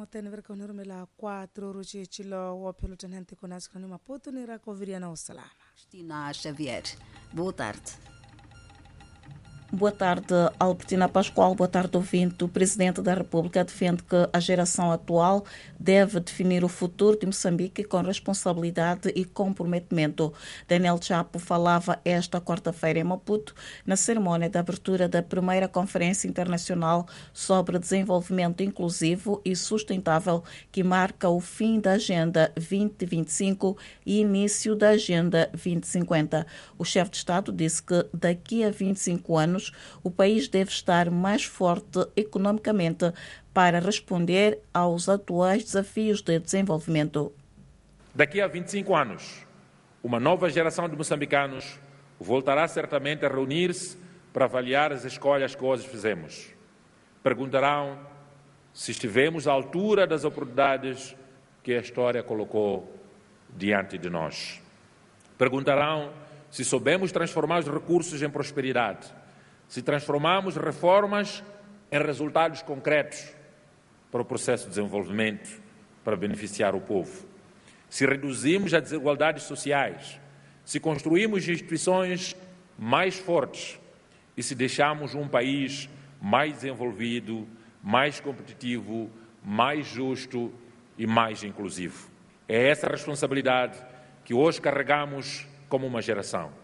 tene verka nurmela 4 ruchi chilo wa pelutan hente konas krani Maputo ni ra Coviriana o salama. Cristina Xavier, boa tarde. Boa tarde, Albertina Pascoal. Boa tarde, ouvinte. O Presidente da República defende que a geração atual deve definir o futuro de Moçambique com responsabilidade e comprometimento. Daniel Chapo falava esta quarta-feira em Maputo, na cerimónia de abertura da primeira Conferência Internacional sobre Desenvolvimento Inclusivo e Sustentável, que marca o fim da Agenda 2025 e início da Agenda 2050. O chefe de Estado disse que daqui a 25 anos o país deve estar mais forte economicamente para responder aos atuais desafios de desenvolvimento. Daqui a 25 anos, uma nova geração de moçambicanos voltará certamente a reunir-se para avaliar as escolhas que hoje fizemos. Perguntarão se estivemos à altura das oportunidades que a história colocou diante de nós. Perguntarão se soubemos transformar os recursos em prosperidade, se transformamos reformas em resultados concretos para o processo de desenvolvimento, para beneficiar o povo, se reduzimos as desigualdades sociais, se construímos instituições mais fortes e se deixamos um país mais desenvolvido, mais competitivo, mais justo e mais inclusivo. É essa responsabilidade que hoje carregamos como uma geração.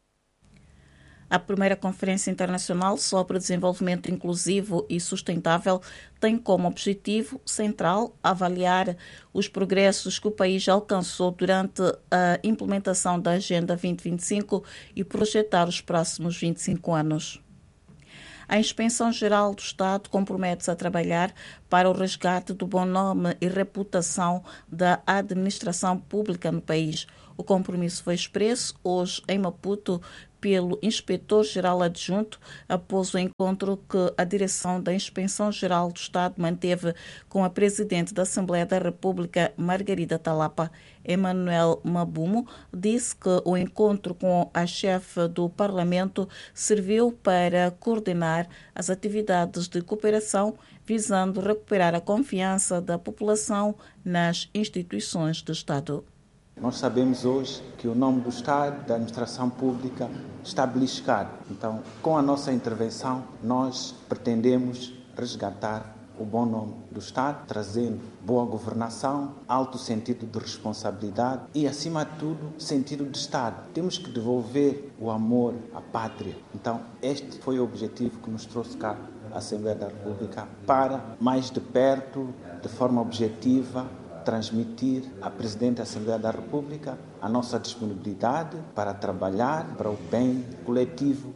A primeira Conferência Internacional sobre Desenvolvimento Inclusivo e Sustentável tem como objetivo central avaliar os progressos que o país alcançou durante a implementação da Agenda 2025 e projetar os próximos 25 anos. A Inspeção-Geral do Estado compromete-se a trabalhar para o resgate do bom nome e reputação da administração pública no país. O compromisso foi expresso hoje em Maputo pelo Inspetor-Geral Adjunto após o encontro que a direção da Inspeção-Geral do Estado manteve com a Presidente da Assembleia da República, Margarida Talapa. Emmanuel Mabumo disse que o encontro com a chefe do Parlamento serviu para coordenar as atividades de cooperação visando recuperar a confiança da população nas instituições do Estado. Nós sabemos hoje que o nome do Estado, da administração pública, está beliscado. Então, com a nossa intervenção, nós pretendemos resgatar o bom nome do Estado, trazendo boa governação, alto sentido de responsabilidade e, acima de tudo, sentido de Estado. Temos que devolver o amor à pátria. Então, este foi o objetivo que nos trouxe cá à Assembleia da República para, mais de perto, de forma objetiva, transmitir à Presidente da Assembleia da República a nossa disponibilidade para trabalhar para o bem coletivo.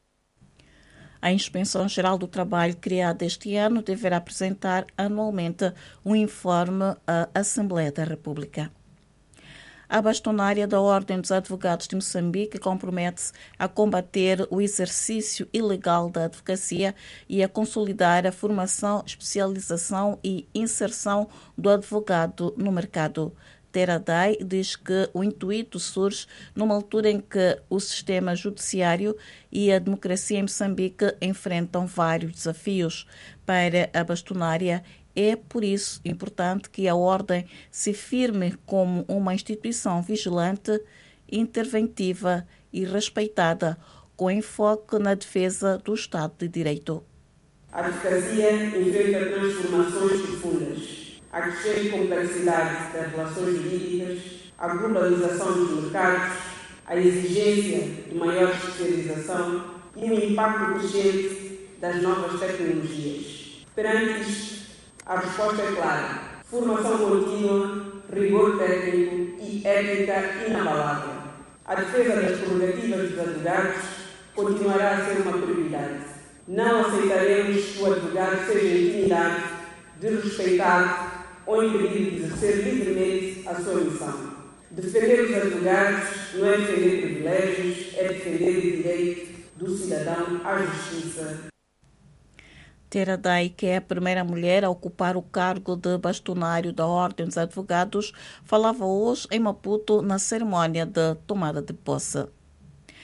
A Inspeção-Geral do Trabalho, criada este ano, deverá apresentar anualmente um informe à Assembleia da República. A bastonária da Ordem dos Advogados de Moçambique compromete-se a combater o exercício ilegal da advocacia e a consolidar a formação, especialização e inserção do advogado no mercado. Teraday diz que o intuito surge numa altura em que o sistema judiciário e a democracia em Moçambique enfrentam vários desafios. Para a bastonária, é, por isso, importante que a Ordem se firme como uma instituição vigilante, interventiva e respeitada, com enfoque na defesa do Estado de Direito. A advocacia enfrenta transformações profundas. A crescente complexidade das relações jurídicas, a globalização dos mercados, a exigência de maior especialização e o impacto crescente das novas tecnologias. Perante isto, a resposta é clara: formação contínua, rigor técnico e ética inabalável. A defesa das prerrogativas dos advogados continuará a ser uma prioridade. Não aceitaremos que o advogado seja intimidado, desrespeitado ou impedido de exercer livremente a sua missão. Defender os advogados não é defender privilégios, é defender o direito do cidadão à justiça. Teraday, que é a primeira mulher a ocupar o cargo de bastonário da Ordem dos Advogados, falava hoje em Maputo na cerimónia de tomada de posse.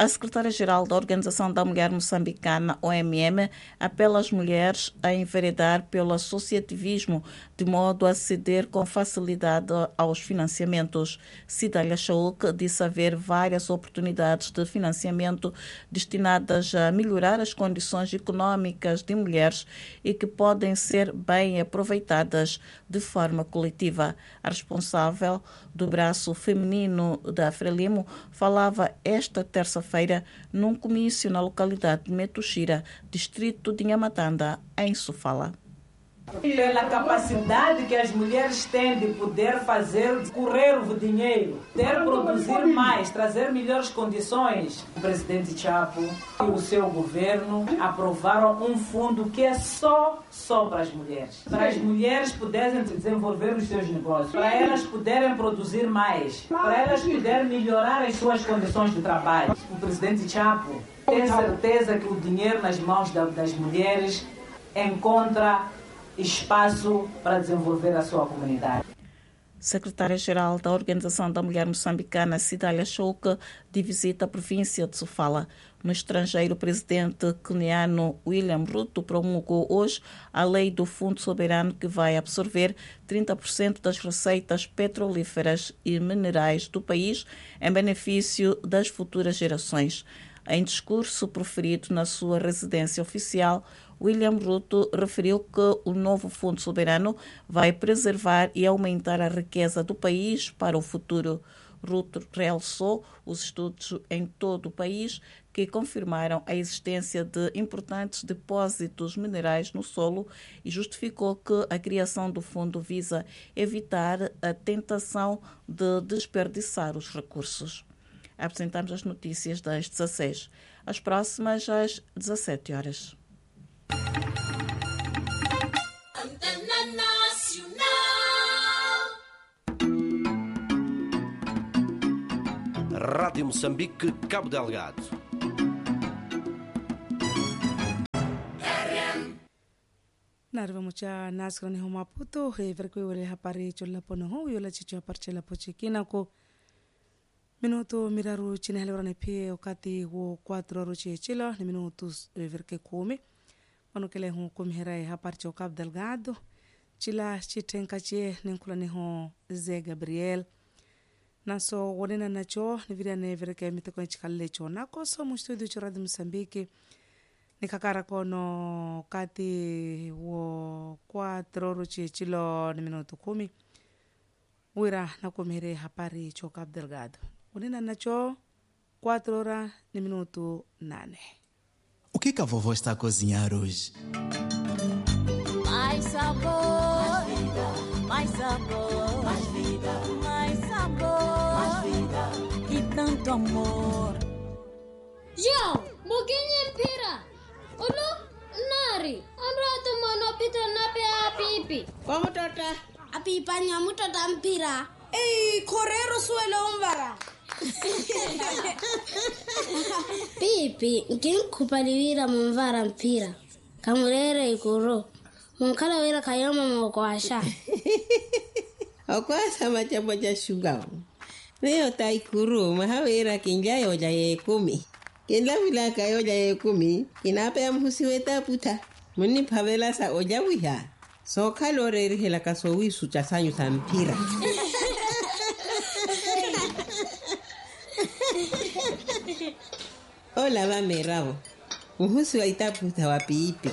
A secretária-geral da Organização da Mulher Moçambicana, OMM, apela às mulheres a enveredar pelo associativismo de modo a ceder com facilidade aos financiamentos. Cidália Chauk disse haver várias oportunidades de financiamento destinadas a melhorar as condições econômicas de mulheres e que podem ser bem aproveitadas de forma coletiva. A responsável do braço feminino da Frelimo falava esta terça-feira num comício na localidade de Metuxira, distrito de Nhamatanda, em Sofala. Pela capacidade que as mulheres têm de poder fazer correr o dinheiro, poder produzir mais, trazer melhores condições. O presidente Chapo e o seu governo aprovaram um fundo que é só para as mulheres. Para as mulheres poderem desenvolver os seus negócios, para elas poderem produzir mais, para elas poderem melhorar as suas condições de trabalho. O presidente Chapo tem certeza que o dinheiro nas mãos das mulheres encontra espaço para desenvolver a sua comunidade. Secretária-geral da Organização da Mulher Moçambicana, Cidália Chauk, de visita à província de Sofala. No estrangeiro, o presidente queniano William Ruto promulgou hoje a lei do Fundo Soberano que vai absorver 30% das receitas petrolíferas e minerais do país em benefício das futuras gerações. Em discurso proferido na sua residência oficial, William Ruto referiu que o novo Fundo Soberano vai preservar e aumentar a riqueza do país para o futuro. Ruto realçou os estudos em todo o país que confirmaram a existência de importantes depósitos minerais no solo e justificou que a criação do fundo visa evitar a tentação de desperdiçar os recursos. Apresentamos as notícias das 16. As próximas às 17 horas. Rádio Moçambique, Cabo Delgado. Narvamucha naskrani Maputo, reverkwele hapari cholla pono ho yola chicho parchela pochikina ko minuto miraru chineheleurane pie wakati wo 4 horas chilo ni minutos verke 10 manukele ho kumihera haparcho Cabo Delgado chila chitenkache ninkulane ho Zé Gabriel naso wonena nacho ni virane verke miteko chikalle chona ko so mu studio cha Radio Moçambique nikakara kono kati wo 4 horas chilo ni minuto 10 wira na kumihera hapari cho Cabo Delgado. Unena nacho 4 horas ni minuto 8. O que a vovó está a cozinhar hoje? Mais sabor, mais vida, mais sabor, mais vida, mais sabor, mais vida e tanto amor. João, moquinha pira. Olo, nari, amrato mano pita na pe a pipi. Como tota? A pipa nyamu tota mpira. Ei, correro suelo umbara. Pipi, quem kupalivira mumvara mpira. Kamurere ikuro. Munkala wira kayama mwakwasha. Okwasa machabo cha shugao. Leo taikuru mahawira kinjayo oja ye 10. Kinla vila kayo oja ye 10. Kinape mhusiwe taputa. Muni pavela sa oja wiha. So kaloreri hela kasowisu cha sanyu sa mpira. Hola, vame rabo. Uhusu aitaputa wa pipi.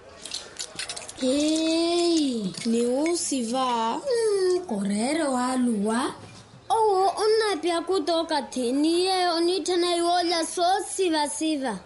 Ei, ni usiva. Correre wa lua. Oh, unapia kutoka tenie onitana yola so siva.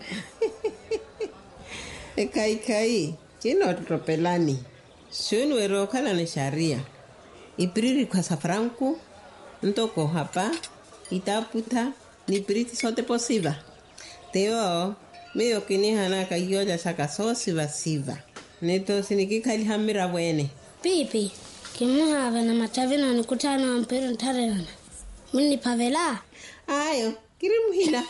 Kai. Kino tropelani. Shunu erokala na sharia. Ipriri kwa safranku. Ntoko hapa. Itaputa. Ni priti sote posiva. Teo, meyo kini hana kayoja saka so siva. Neto sinikikali hamira wene. Pipi, kimuhave na matavi na nikutana mpira ntarelana. Mini pavela? Ayo, kirimuhina.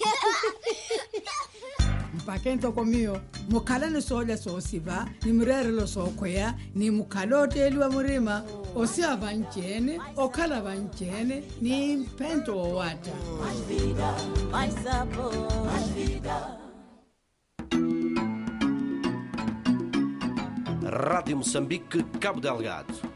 Mpakento komio, mukala ni soja so siva, ni mrere lo so kwea, ni mukalote eliwa murima. osia vanchene okhala vanchene ni mpento wowata. Mais vida, mais sabor, mais vida. Rádio Moçambique, Cabo Delgado.